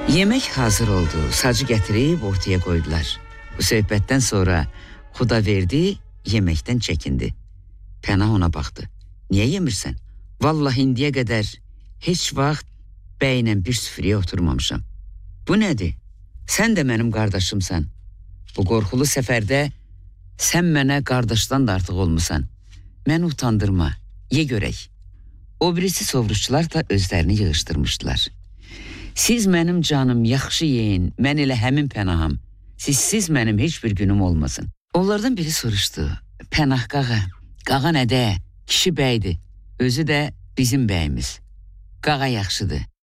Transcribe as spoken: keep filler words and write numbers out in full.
Yemək hazır oldu. Sacı gətirib ortaya qoydular. Bu söhbətdən sonra Xudaverdi yeməkdən çəkindi. Pənah ona baxdı. Niyə yemirsən? Vallahi indiyə qədər heç vaxt bəylə bir süfrəyə oturmamışam. Bu nədir? Sən də mənim qardaşımsan. Bu qorxulu səfərdə sən mənə qardaşdan da artıq olmusan. Məni utandırma, ye görək. O birisi sovruşçular da özlərini yığışdırmışdılar. Siz mənim canım, yaxşı yeyin, mən elə həmin Pənaham. Sizsiz mənim heç bir günüm olmasın. Onlardan biri soruşdu. Pənah qağa, qağa nədə? Kişi bəydir, özü də bizim bəyimiz. Qağa yaxşıdır,